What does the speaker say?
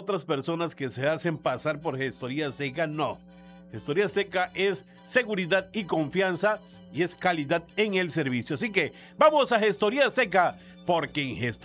otras personas que se hacen pasar por Gestoría Azteca, no. Gestoría Azteca es seguridad y confianza y es calidad en el servicio. Así que vamos a Gestoría Azteca, porque en Gestoría